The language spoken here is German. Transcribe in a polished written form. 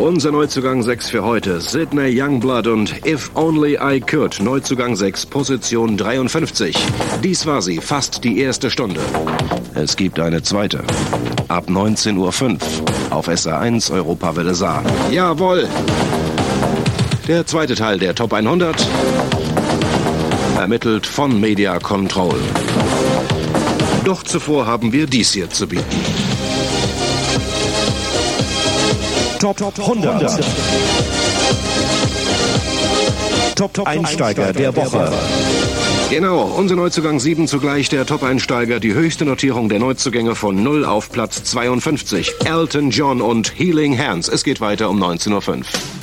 Unser Neuzugang 6 für heute. Sydney Youngblood und If Only I Could. Neuzugang 6, Position 53. Dies war sie, fast die erste Stunde. Es gibt eine zweite. Ab 19:05 Uhr auf SR1 Europawelle Saar. Jawohl! Der zweite Teil der Top 100. Ermittelt von Media Control. Doch zuvor haben wir dies hier zu bieten. Top 100. Top Einsteiger der Woche. Genau, unser Neuzugang 7 zugleich der Top-Einsteiger, die höchste Notierung der Neuzugänge von 0 auf Platz 52. Elton John und Healing Hands. Es geht weiter um 19:05 Uhr.